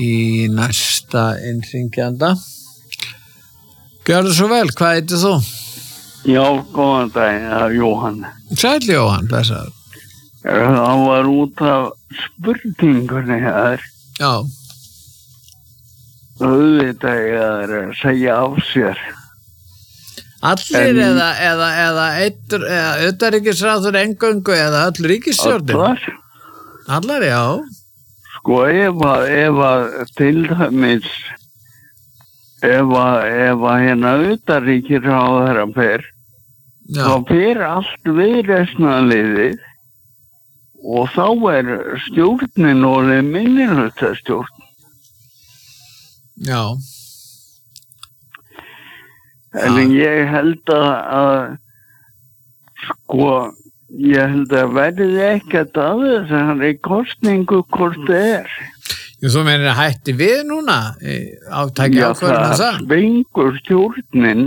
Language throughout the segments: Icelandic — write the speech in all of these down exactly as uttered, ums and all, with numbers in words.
í næsta innringjanda. Gjörðu svo vel, hvað heitir þú? Já, góðan daginn, það er Jóhann. Sæll Jóhann, blessaður. Það var út af spurningunni hér. Já. Auðvitað er að segja af sér. Allir en, eða, eða, eða, eittur, eða utanríkisráður eingöngu eða öll ríkisstjórnin? Allar. Allar, já. Sko, ef að, ef að til dæmis, ef að, ef að hérna utanríkisráðherra fer, já. þá fer allt viðreisnarliðið og þá er stjórnin orðið minnihlutastjórn. Já. En ja. Ég held að, að sko, ég held að verði ekkert að þess að hann er kostningu hvort það er. Jú, þú meinir að hætti við núna átæki ákvörðuna það? Já, það spengur stjórnin.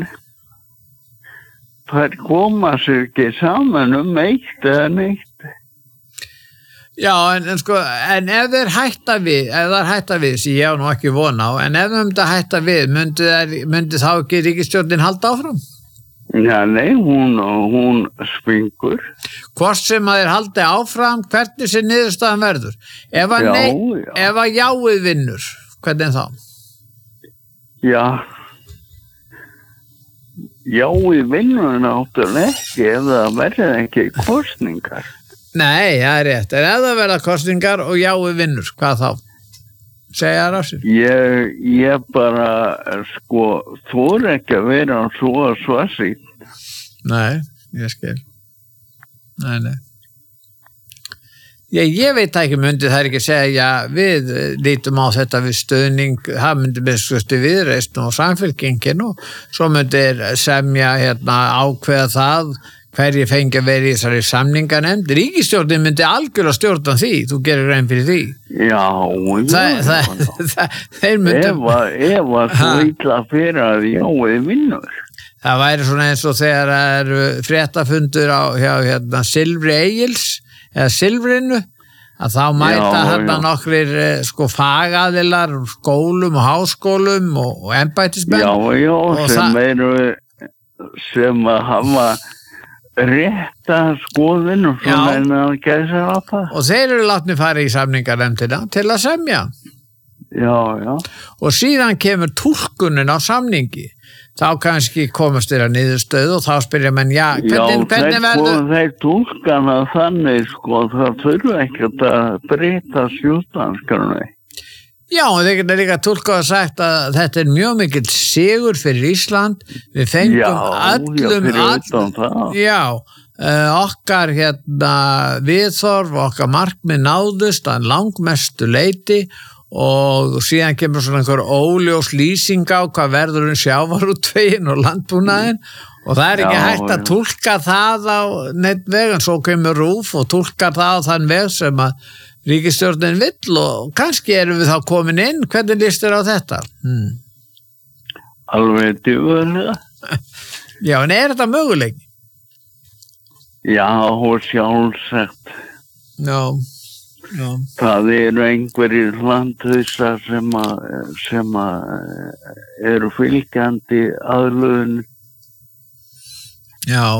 Það koma sér ekki saman um eitt eða neitt. Já, en, en sko, en ef þeir hætta við, ef þeir hætta við, sem ég á nú ekki vona á, en ef þeir myndi hætta við, myndi, þeir, myndi þá ekki ríkisstjórnin halda áfram? Já, nei, hún, hún springur. Hvort sem að þeir haldi áfram, hvernig sem niðurstaðan verður? Ef að, já, nei, já. Ef að jáið vinnur, hvernig þá? Já, jáið vinnur náttúrulega ekki ef það verður ekki kostningar. Nei, það er rétt. En ef það verða kostningar og jáið vinnur, hvað þá? Segja það af sér? Ég, ég bara, sko, þor ekki að vera svo svassi. Nei, ég skil. Nei, nei. Ég, ég veit ekki, myndi það ekki segja, já, við lítum á þetta við stöðning, það myndi beskusti viðreist og samfélkingin og svo myndi semja hérna ákveða það hverju fengi að vera í þessari samninganefnd. Ríkisstjórnin myndi algjörlega stjórna því, þú gerir grein fyrir því. Já, það, það, það, þeir myndi... Ef að, ef að þú illa fyrir að jáið vinnur. Það væri svona eins og þegar það eru fréttafundur á hjá, hérna, Silfri Egils, eða Silfrinu, að þá mæta hérna nokkrir sko fagaðilar, skólum og háskólum og, og embættismenn. Já, já, sem það... eru, sem að hafa rétta skoðin og svona en að gæsa á það. Og þeir eru látni fara í samningarnefndina til að semja. Já, já. Og síðan kemur túlkunin á samningi. Þá kannski komast þeirra niðurstöð og þá spyrja menn, já, hvernig, já, hvernig verður... Já, þeir túlkana þannig, sko, það þurfa ekkert að breyta sjúkdanskarni. Já, og þeir geta líka túlkað og sagt að þetta er mjög mikill sigur fyrir Ísland. Við fengum já, öllum... Já, all, já, uh, okkar hérna, viðþorf, okkar markmið náðust að langmestu leyti og síðan kemur svona einhver óljós lýsing á hvað verður um sjávarútveginn og landbúnaðinn og það er ekki já, hægt að já. túlka það á neitt veg, en svo kemur RÚV og túlkar það á þann veg sem að ríkisstjórnin vill og kannski erum við þá komin inn. Hvernig líst þér á þetta? Hmm. Alveg djúðlega. Já, en er þetta möguleik? Já, og sjálfsagt. Já, já. Það eru einhverjir landhausar sem að, sem að eru fylgjandi aðlöðun. Já.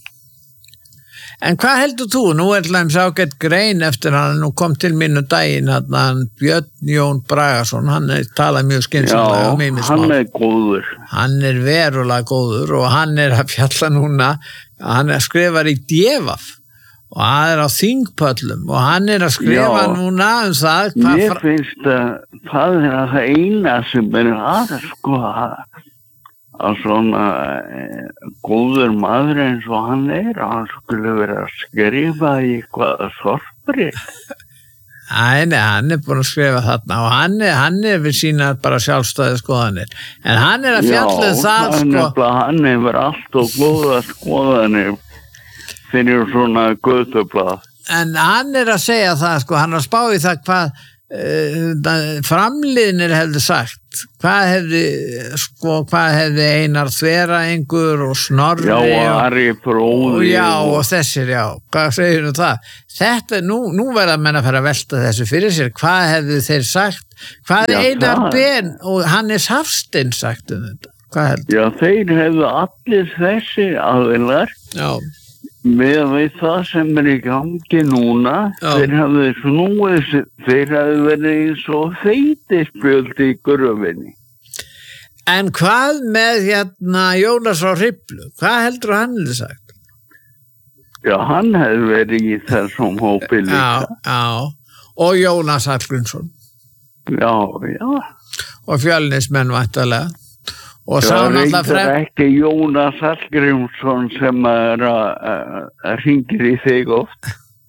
En hvað heldur þú? Nú er hlæms ágætt grein eftir hann, nú kom til mínu daginn hann Björn Jón Bragason, hann er talað mjög skynsamlega um ýmis mál. Já, hann er góður. Hann er verulega góður og hann er að fjalla núna, hann er skrifar í Djefaf og hann er á þingpöllum og hann er að skrifa já, núna um það. Mér finnst að það er að það eina sem er að sko að svona eh, góður maður eins og hann er, hann skulle vera að skrifa í eitthvað sorprið. Æ, nei, hann er búin að skrifa þarna og hann er, hann er við sína bara sjálfstæði skoðanir. En hann er að fjalla um það sko. Já, hann hefur allt og góða skoðanir fyrir svona götublað. En hann er að segja það sko, hann er að spá í það hvað uh, framliðnir hefðu sagt sagt? Hvað hefði, sko, hvað hefði Einar Þveraengur og Snorri Já, og Ari bróðir. og já, og þessir, já. Hvað segir um það? Þetta, nú, nú verða menn að fara að velta þessu fyrir sér. Hvað hefði þeir sagt? Hvað Já, Einar það- Ben og Hannes Hafstein sagt um þetta? Hvað heldur? Já, þeir hefðu allir þessi aðilar Já, með við það sem er í gangi núna. Já. Þeir hefðu snúið, sig- þeir hefðu verið svo þeytispjöld í gröfinni. en hvað með hérna Jónas á Hriflu? Hvað heldur hann hefði sagt? Já, hann hefði verið í þessum hópi líka. Já, já. Og Jónas Hallgrímsson Já, já. og Fjölnismenn væntanlega. Og Já, sá náttúrulega reyndar frem... ekki Jónas Hallgrímsson sem er að, að hringir í þig oft.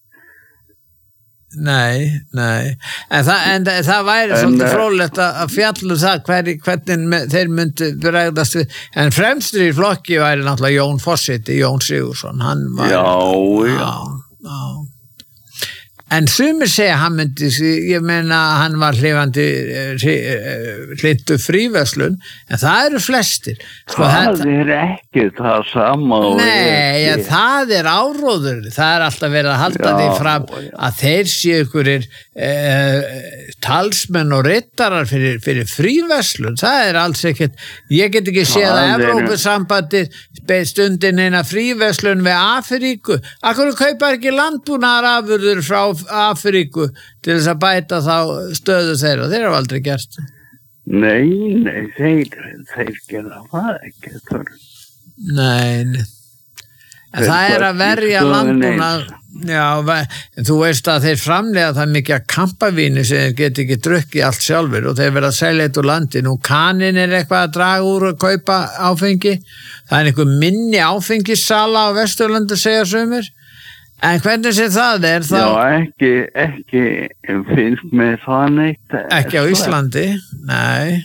Nei, nei. En það, en það, það væri En, svolítið eh, fróðlegt að að fjalla um það hver, hvernig me- þeir myndu bregðast við. En fremstur í flokki væri náttúrulega Jón Fossiti, Jón Sigurðsson. Hann var, Já, já. já. En sumir segja hann myndi, ég meina að hann var hlifandi hlindu fríverslun, en það eru flestir. Sko, Það þetta- er ekki það sama og Nei, ja, ekki. það er áróður. Það er alltaf verið að halda Já, því fram já. að þeir séu ykkurir eh, talsmenn og rittarar fyrir, fyrir fríverslun. Það er alls ekkert, ég get ekki séð að Það er- Evrópusambandið stundin eina fríverslun við Afríku. Akkur kaupar ekki landbúnaðarafurður frá Afríku til þess að bæta þá stöðu þeirra. Þeir hafa aldrei gert. Nei, nei, þeir, þeir gera það ekki. Þeir, Nei, nei. En Þeir það er bara að verja stöðun landbúnað, já, ve- en þú veist að þeir framlega það mikið að kampavíni sem þeir get ekki drukkið allt sjálfur og þeir verða að selja þetta úr landi. Nú kanin er eitthvað að draga úr að kaupa áfengi, það er einhver minni áfengissala á Vesturlandi segja sumir, en hvernig sem það er þá já, ekki, ekki finnst með það neitt. ekki á Íslandi, nei.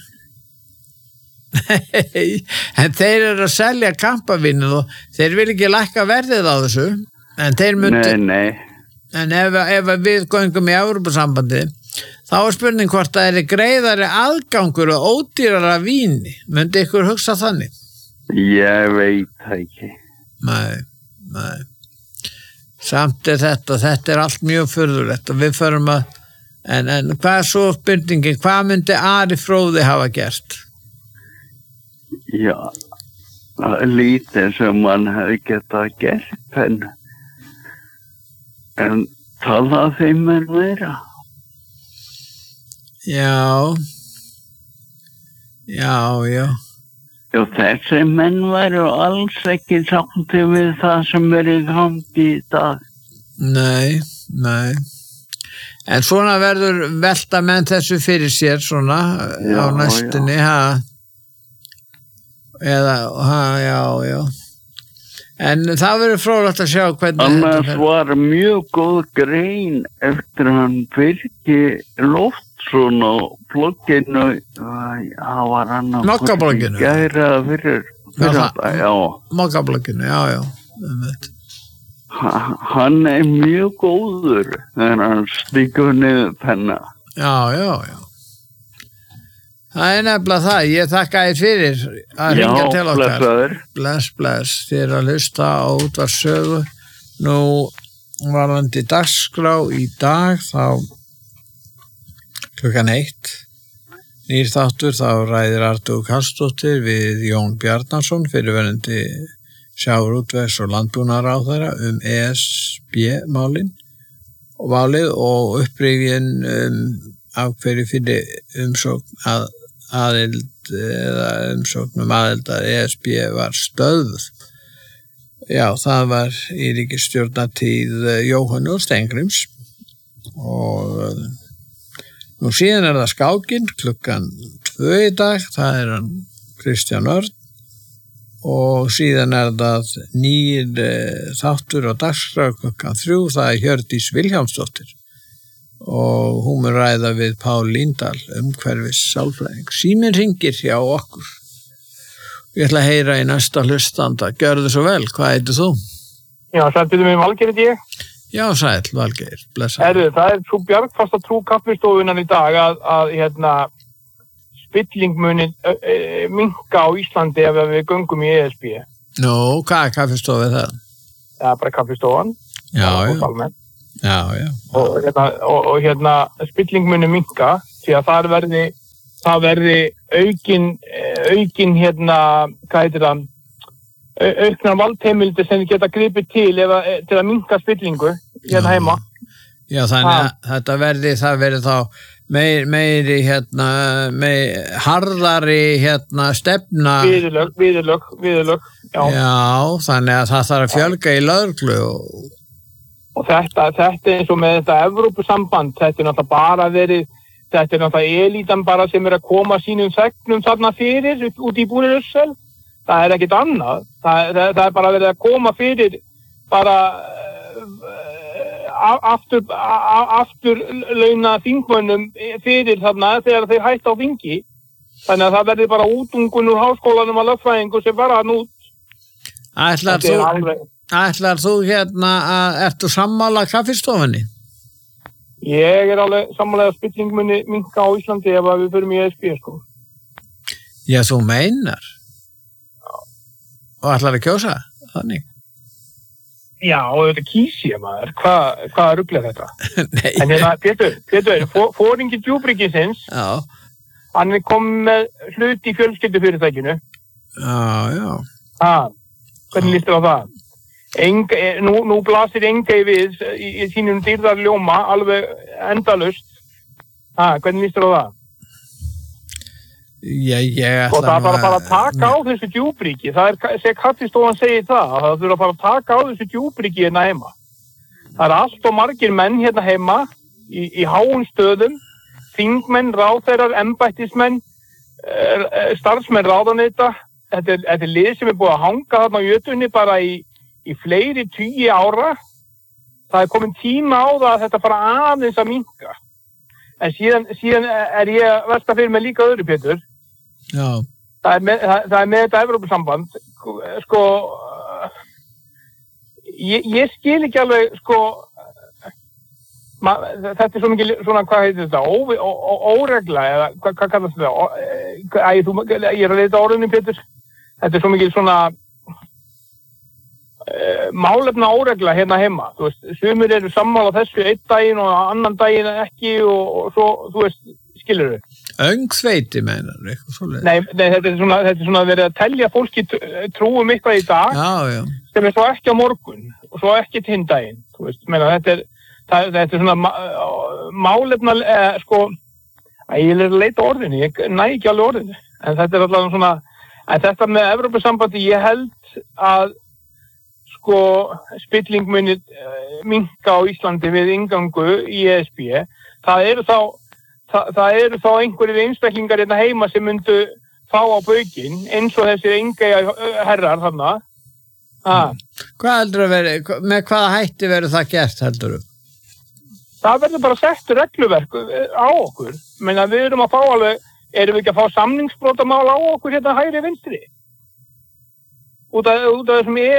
Nei, en þeir eru að selja kampavínu og þeir vil ekki lækka verðið á þessu, en þeir myndi Nei, nei. En ef, ef við göngum í Evrópusambandi, þá er spurning hvort það er greiðari aðgangur og ódýrara víni. Myndi ykkur hugsa þannig? Ég veit það ekki. Nei, nei. Samt er þetta, þetta er allt mjög furðulegt og við förum að, en, en hvað er svo spurningin, hvað myndi Ari Fróði hafa gert? Já, það er lítið sem mann hefði getað gert, en, en talað þeim er meira. Já, já, já. Já, þessi menn væru alls ekki sátti við það sem er í gangi í dag. Nei, nei. En svona verður velta menn þessu fyrir sér svona Já, á næstunni, ha? Eða, ha, já, já. En það verður fróðlegt að sjá hvernig Annars var mjög góð grein eftir hann Birgi Loftsson á blogginu, það var hann að Mokkablogginu? gæra fyrir, Já, fyrir það- það, já. Mokkablogginu, já, já. einmitt. Ha- Hann er mjög góður þegar hann stíkur niður penna. Já, já, já. Það er nefnilega það. Ég þakka þér fyrir að ringja til okkar. blessaður. Bless, bless. Þér að hlusta á útvarpssögu. Nú varðandi dagskrá í dag þá klukkan eitt. Nýr þáttur þá ræðir Artúr Karlsdóttir við Jón Bjarnason fyrirverandi sjávarútvegs- og landbúnaðarráðherra um E S B-málin og málið og upprifjun um, af hverju fyrir umsókn að aðild eða umsókn um aðild að E S B var stöðvuð. Já, það var í ríkisstjórnartíð Jóhannu Steingríms og nú síðan er það skákin klukkan tvö í dag, það er hann Kristján Örn og síðan er það nýr e, þáttur á dagskrá klukkan þrjú, það er Hjördís Vilhjálmsdóttir og hún mun ræða við Pál Líndal umhverfis sálfræðing. Síminn hringir hjá okkur. Ég ætla að heyra í næsta hlustanda. Gjörðu svo vel, hvað heitir þú? Já, sættum við Valgeir heiti ég. Já, sæll, Valgeir, blessa. Herðu, það er svo bjargfasta trú kaffistofuna í dag að, að hérna, spilling muni uh, uh, minnka á Íslandi ef við göngum í E S B. Nú, hvað er kaffistofið það? Það er bara kaffistofan. Já, já. Já, já. Og hérna, og, og hérna spilling muni minnka því að það verði, það verði aukin, aukin hérna, hvað heitir það, auknar valdheimildir sem geta gripið til eða til að minnka spillingu hérna heima. Já, þannig að ha. þetta verði, það verði þá meir, meiri hérna, meir, harðari hérna stefna. Viðurlög, viðurlög, viðurlög, já. Já, þannig að það þarf að fjölga í lögreglu og... Og þetta, þetta eins og með þetta Evrópusamband, þetta er náttúrulega bara verið, þetta er náttúrulega elítan bara sem er að koma sínum segnum þarna fyrir út í Búrið-Russel. Það er ekkert annað. Það, það, það er bara verið að koma fyrir bara uh, aftur, aftur launa þingmönnum fyrir þarna þegar þeir hætta á þingi. Þannig að það verður bara útungun úr háskólanum að lögfræðingu sem bara nút. Ætlar þú, ætlar þú hérna að ertu sammála kaffistofunni? Ég er alveg sammála að spilling muni minnka á Íslandi ef við förum í E S B, sko. Já, þú meinar. Og ætlar að kjósa, þannig? Já, og þetta kýs ég maður. Hvað hva rugl er þetta? Nei. En hérna, Pétur, Pétur, fóringi djúbríkisins, já. Hann er komið með hlut í fjölskyldufyrirtækinu. Já, já. Ha, hvernig líst þér á það? Enga, nú, nú blasir Engey við í, í sínum dýrðarljóma, alveg endalaust. Ha, hvernig líst þér á það? Já, ég ætla og það er bara, bara að taka á þessu djúbríki, það er, sem kaffistofan segir það, það þurfa bara að taka á þessu djúbríki hérna heima. Það er allt og margir menn hérna heima í, í háum stöðum, þingmenn, ráðherrar, embættismenn, starfsmenn ráðuneyta, þetta er, þetta er lið sem er búið að hanga þarna á jötunni bara í, í fleiri tugi ára. Það er komin tíma á það að þetta fara aðeins að minnka. En síðan, síðan er ég að velta fyrir mig líka öðru, Pétur. Já. Það er með, það, það er með þetta Evrópusamband, sko, ég, ég skil ekki alveg, sko, ma, þetta er svo mikið, svona, hvað heitir þetta, ó, ó, ó, óregla, eða hvað, hvað kallast þetta, ó, æ, þú, ég er að leita orðinu, Pétur, þetta er svo mikið svona, uh, málefna óregla hérna heima, þú veist, sumir eru sammála þessu einn daginn og annan daginn ekki og, og svo, þú veist, skilur þau. Öngsveiti meinar, eitthvað svoleiðis. Nei, nei þetta, er svona, þetta er svona verið að telja fólki trúum eitthvað í dag já, já. sem er svo ekki á morgun og svo ekki hinn daginn. Þú veist, meina, þetta, er, það, þetta er svona málefna, eh, sko, að ég er að leita orðinu, ég næ ekki alveg orðinu, en þetta er alltaf svona, en þetta með Evrópusambandi, ég held að, sko, spilling muni minnka á Íslandi við ingangu í E S B, það eru þá Þa, það eru þá einhverjir einstaklingar hérna heima sem myndu fá á baukinn eins og þessir Engey herrar þarna. Ah. Hvað heldur að veri, með hvaða hætti verður það gert heldur þú? Það verður bara sett regluverk á okkur. Menna við erum að fá alveg, erum við ekki að fá samningsbrotamál á okkur hérna hægri vinstri? Út af, út af þessum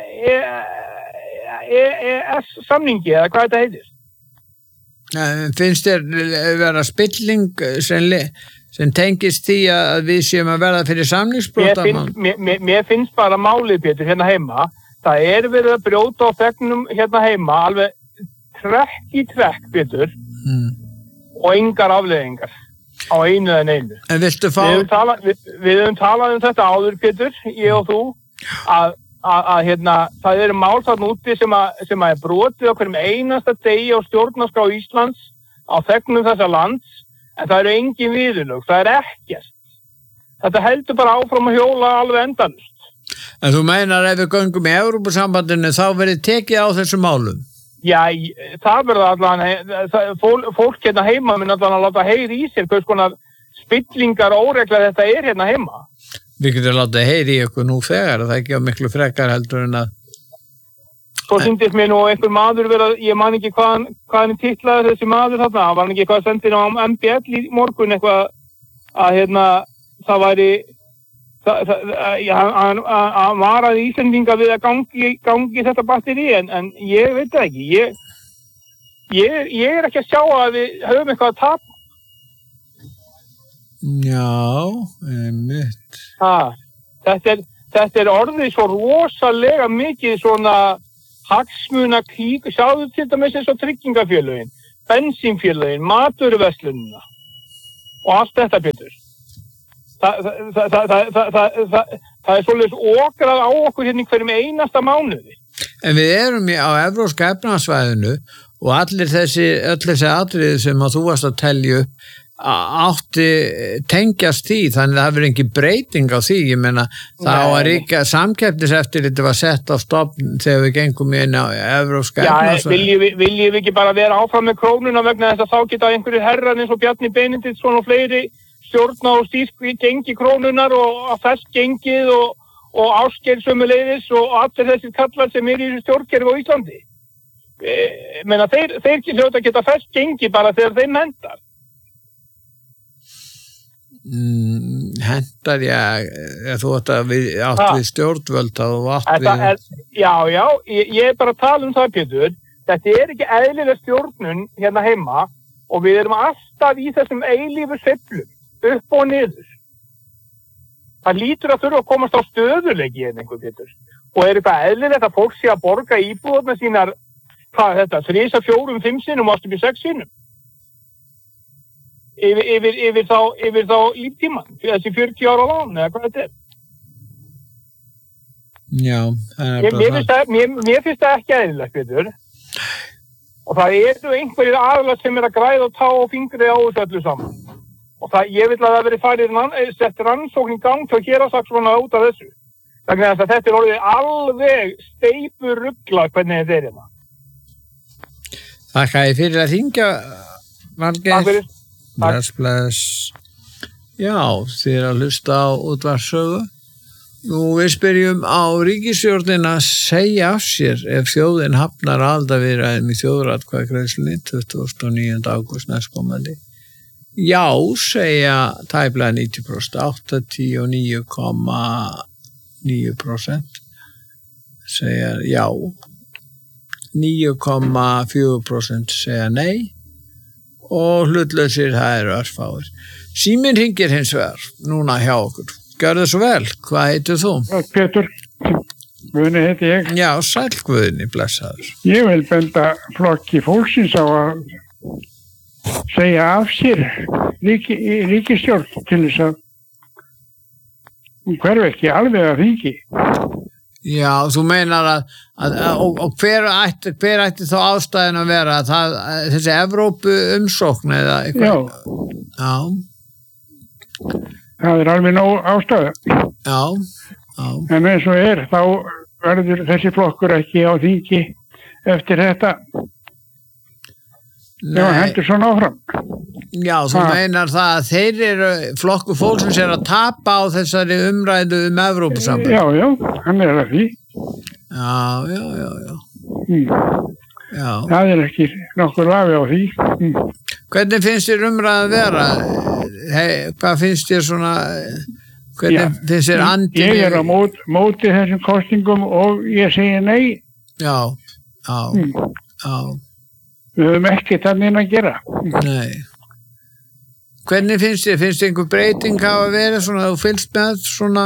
E E S samningi eða hvað þetta heitir? Finnst þér vera spilling sem, sem tengist því að við séum að verða fyrir samningsbrota? Mér finnst, mér, mér finnst bara málið, Pétur, hérna heima. Það er verið að brjóta á þegnum hérna heima alveg trekk í trekk, Pétur, hmm. og engar afleiðingar á einu en einu. En viltu fá... Við höfum talað, við, við höfum talað um þetta áður, Pétur, ég og þú, að að, að hérna, það eru mál þarna úti sem að, sem að er brotið á hverjum einasta degi á stjórnarskrá Íslands á þegnum þessa lands, en það eru engin viðurlög, það er ekkert. Þetta heldur bara áfram að hjóla alveg endalaust. En þú meinar ef við göngum í Evrópusambandinu þá verið tekið á þessu málum? Já, það verður allan, fólk hérna heima minn allan að láta heyri í sér hvers konar spillingar og óregla þetta er hérna heima. Við getum látið heyri í ykkur nú þegar, það er ekki á miklu frekar heldur en að... Svo syndist mér nú einhver maður vera, ég man ekki hvað hann, hvað hann titlaði þessi maður þarna, hann var ekki eitthvað sendir á M B L í morgun eitthvað að hérna, það væri, það, það, hann, hann varaði Íslendinga við að gangi, gangi þetta batteri, en, en ég veit það ekki, ég, ég, ég er ekki að sjá að við höfum eitthvað að tapa. Já, einmitt. Ha, þetta, er, þetta er orðið svo rosalega mikið svona hagsmuna krík, sjáðu til dæmis eins og tryggingafélögin, bensínfélögin, matvöruverslunina og allt þetta betur. Það, það, það, það, það, það, það er svolítið okrað á okkur hérna í hverjum einasta mánuði. En við erum á evrópska efnahagssvæðinu og allir þessi, öll þessi atriði sem að þú varst að telja upp átti tengjast því, þannig að það verður engin breyting á því, ég meina það var ekki að samkeppniseftirlitið var sett á stofn þegar við gengum inn á evrópska efnahagssvæðinu. Já, viljum við, viljum við ekki bara vera áfram með krónuna vegna þess að þá geta einhverjir herrar eins og Bjarni Benediktsson og fleiri stjórna og stýrt gengi krónunar og að fest gengið og, og Ásgeir sömuleiðis og allir þessir kallar sem er í stjórnkerfi á Íslandi. E, menna, þeir, þeir hljóta geta fest gengi bara þegar þeim hendar. Mm, hendar, já, þú átt að við, átt við stjórnvöld og átt við... Er, já, já, ég, ég er bara að tala um það, Pétur. Þetta er ekki eðlileg stjórnun hérna heima og við erum alltaf í þessum eilífu sveiflum, upp og niður. Það lítur að þurfa að komast á stöðuleiki en einhver, Pétur. Og er eitthvað eðlilegt að fólk sé að borga íbúðarnar sínar, hvað þetta, þrisa, fjórum, fimm sinnum og allt upp í sex sinnum. Yfir, yfir, yfir þá, yfir þá líftíman, þessi fjörutíu ára lán, eða hvað þetta er. Já, það er mér, bara mér finnst það. Mér, mér finnst það ekki eðlilegt, Pétur. Og það eru einhverjir aðlar sem er að græða og tá og fingri á þessu öllu saman. Og það, ég vil að það veri farið sett rannsókn í gang til að gera sagt svona út af þessu. Þannig að þetta er orðið alveg steipurugla hvernig þetta er hérna. Þakka ég fyrir að hringja, Valgeir. Takk fyrir. Bless, bless. Já, þið er að hlusta á útvarpssögu. Nú við spyrjum á ríkisstjórnin að segja af sér ef þjóðin hafnar aðildarviðræðum í þjóðaratkvæðagreiðslunni tuttugasta og níunda ágúst næstkomandi. Já, segja tæplega níutíu prósent, áttatíu og níu komma níu prósent segja já, níu komma fjögur prósent segja nei og hlutlausir það eru örfáir. Síminn hringir hins vegar núna hjá okkur. Gjörðu svo vel, hvað heitir þú? Pétur, Guðni heiti ég. Já, sæll Guðni, blessaður. Ég vil benda flokki fólksins á að segja af sér ríki, ríkisstjórn til þess að hún hverfi ekki alveg að þingi. Já, þú meinar að, að, að og, og hver, ætti, hver ætti þá ástæðin að vera að það, að þessi Evrópu umsókn eða eitthvað? Já. Já. Það er alveg nóg ástæða. Já, já. En eins og er, þá verður þessi flokkur ekki á þingi eftir þetta. Nei. Ef hann hendur svona áfram. Já, þú ha. meinar það að þeir eru, flokkur fólksins er að tapa á þessari umræðu um Evrópusamband. Já, já, hann er að því. Já, já, já, já. Mm. Já. Það er ekki nokkur vafi á því. Mm. Hvernig finnst þér umræðu að vera? Hey, hvað finnst þér svona, hvernig já. finnst þér andi? Ég er á mót, móti þessum kostingum og ég segi nei. Já, já, mm. já. Við höfum ekki þannig að gera. Nei. Hvernig finnst þér? Finnst þér einhver breyting hafa verið svona, þú fylgst með svona?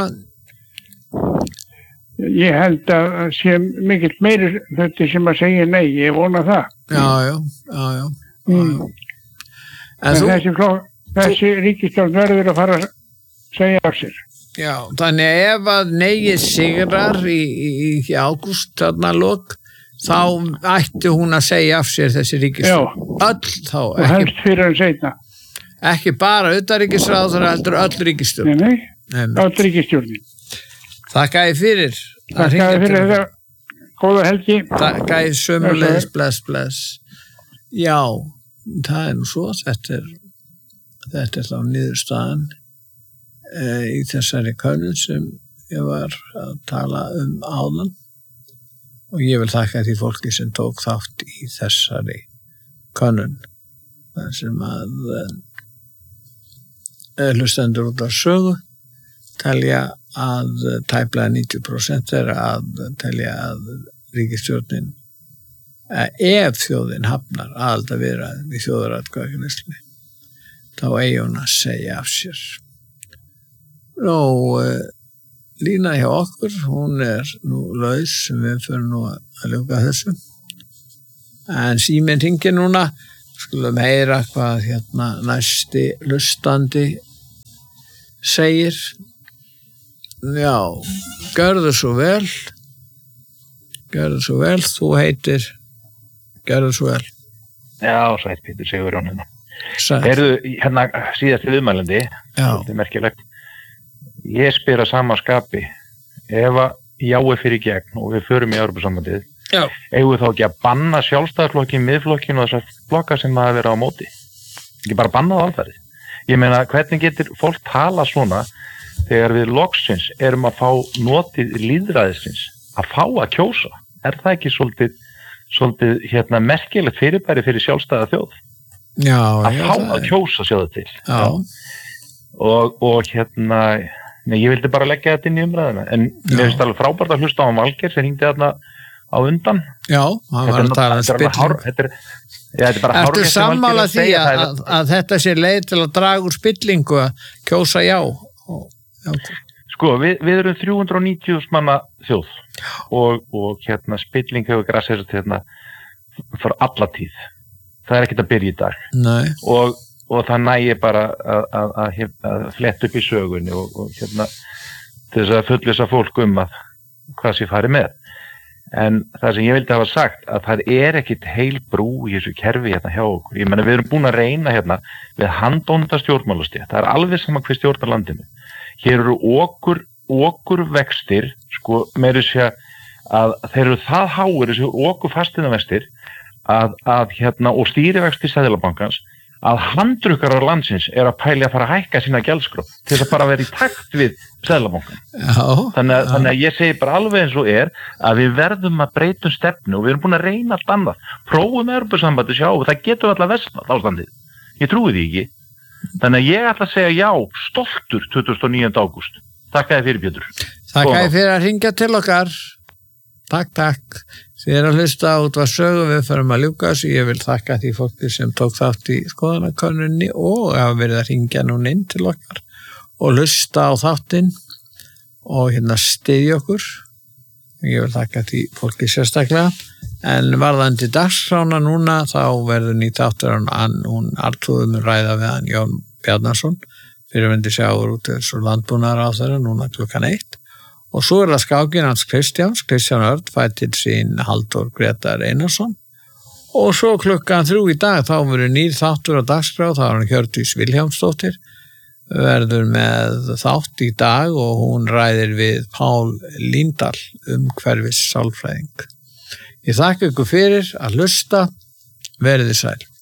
Ég held að sé mikill meiri þetta sem að segja nei, ég vona það. Já, já, já, já. Mm. En, en þú, þessi, þessi ríkisstjórn verður að fara að segja af sér. Já, þannig ef að negið sigrar í, í, í ágúst þarna lok, þá ætti hún að segja af sér þessi ríkisstjórn. Öll þá. Og helst fyrir að segja. Ekki bara utanríkisráðherra, heldur öll ríkisstjórn. Nei, nei, öll ríkisstjórnin. Þakka ég fyrir. Þakka ég fyrir þetta. Góða helgi. Þakka ég sömulegis, bless, bless. Já, það er nú svo. Þetta er, þetta er þá niðurstaðan e, í þessari könnun sem ég var að tala um áðan. Og ég vil þakka því fólki sem tók þátt í þessari könnun. Það sem að uh, hlustendur út af sögu telja að tæplega níutíu prósent er að telja að ríkisstjórnin ef þjóðin hafnar aðaldaviðræðum í þjóðaratkvæðagreiðslunni þá eigi hún að segja af sér. Nú, Lína hjá okkur, hún er nú laus, við fyrir nú að ljúka þessu. En síminn hringir núna, skulum heyra hvað hérna næsti hlustandi segir. Já, gjörðu svo vel, gjörðu svo vel, þú heitir, gjörðu svo vel. Já, sætt Pétur Sigurjón hérna. Heyrðu, hérna síðast viðmælandi, þetta er merkilegt. Ég spyr að sama skapi, ef að jái fyrir gegn og við förum í Evrópusambandið, eigum við þá ekki að banna sjálfstæðarflokkin, miðflokkin og þessar flokka sem það að vera á móti? Ekki bara banna það alfarið. Ég meina, hvernig getur fólk tala svona þegar við loksins erum að fá notið lýðræðisins að fá að kjósa? Er það ekki svolítið, svolítið hérna, merkilegt fyrirbæri fyrir sjálfstæða þjóð? Já, að já, fá að kjósa sjáðu til. Já. Og, og hérna, nei, ég vildi bara leggja þetta inn í umræðina, en já. Mér finnst alveg frábært að hlusta á hann Valgeir sem hringdi þarna á undan. Já, hann var að tala um spilling. Þetta er, ja, þetta er bara hárrétt. Ertu sammála því að, að, að þetta sé leið til að draga úr spillingu að kjósa já? já. Sko, við, við erum þrjú hundruð og níutíu þúsund manna þjóð og, og hérna spilling hefur grassast hérna fyrir alla tíð. Það er ekkert að byrja í dag. Nei. Og og það nægir bara að, að, að, að fletta upp í sögunni og, og hérna til þess að fullvissa fólk um að hvað sé farið með. En það sem ég vildi hafa sagt að það er ekkit heil brú í þessu kerfi hérna hjá okkur. Ég menna við erum búin að reyna hérna við handónda stjórnmálastétt. Það er alveg sama hver stjórnar landinu. Hér eru okur, okur vextir, sko, meira sér að þeir eru það háir, þessu okur fastinavextir að, að hérna og stýrivextir Seðlabankans að handrukkarar landsins er að pæli að fara að hækka sína gjaldskrá til þess að bara vera í takt við Seðlabankann. Þannig, að, þannig að ég segi bara alveg eins og er að við verðum að breytum stefnu og við erum búin að reyna allt annað. Prófum Evrópusambandið sjá og það getur alltaf versnað ástandið. Ég trúi því ekki. Þannig að ég ætla að segja já, stoltur tuttugasta og níunda ágúst. Takk að þið fyrir, Pétur. Takk að þið fyrir að hringja til okkar. Takk, takk. Þið er að hlusta á Útvarp Sögu, við förum að ljúka þessu. Ég vil þakka því fólki sem tók þátt í skoðanakönnunni og hafa verið að hringja núna inn til okkar og hlusta á þáttinn og hérna styðja okkur. Ég vil þakka því fólki sérstaklega. En varðandi dagskrána núna þá verður nýtt þáttur hann, hún Artúrum ræða við hann Jón Bjarnason, fyrirverandi sjávarútvegs- og landbúnaðarráðherra núna klukkan eitt. Og svo er það skákin hans Kristjáns, Kristján Örn fær til sín Halldór Gretar Einarsson. Og svo klukkan þrjú í dag þá verður nýr þáttur á dagskrá, þá er hann Hjördís Vilhjálmsdóttir, verður með þátt í dag og hún ræðir við Pál Líndal um hverfis sálfræðing. Ég þakka ykkur fyrir að hlusta, verið þið sæl.